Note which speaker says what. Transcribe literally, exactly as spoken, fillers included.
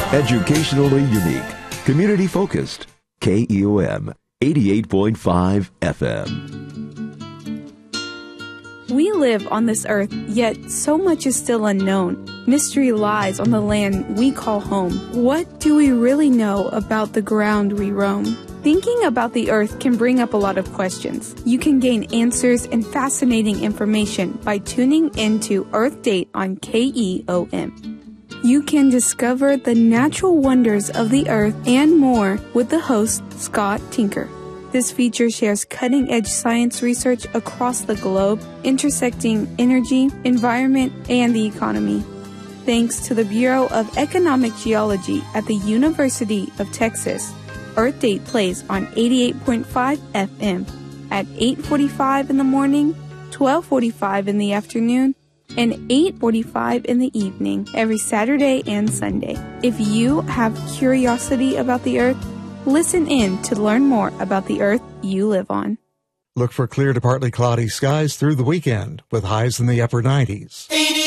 Speaker 1: Educationally unique, community-focused, K E O M eighty-eight point five F M.
Speaker 2: We live on this earth, yet so much is still unknown. Mystery lies on the land we call home. What do we really know about the ground we roam? Thinking about the earth can bring up a lot of questions. You can gain answers and fascinating information by tuning into Earth Date on K E O M. You can discover the natural wonders of the earth and more with the host, Scott Tinker. This feature shares cutting-edge science research across the globe, intersecting energy, environment, and the economy. Thanks to the Bureau of Economic Geology at the University of Texas, Earth Date plays on eighty-eight point five F M at eight forty-five in the morning, twelve forty-five in the afternoon, and eight forty-five in the evening every Saturday and Sunday. If you have curiosity about the earth, listen in to learn more about the earth you live on.
Speaker 3: Look for clear to partly cloudy skies through the weekend with highs in the upper nineties.